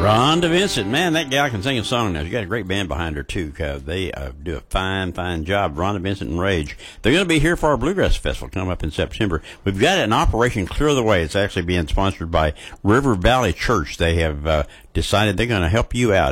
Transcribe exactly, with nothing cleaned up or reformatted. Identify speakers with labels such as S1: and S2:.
S1: Rhonda Vincent, man, that gal can sing a song now. She's got a great band behind her, too. Uh, they uh, do a fine, fine job. Rhonda Vincent and Rage. They're going to be here for our Bluegrass Festival coming up in September. We've got an Operation Clear the Way. It's actually being sponsored by River Valley Church. They have uh, decided they're going to help you out.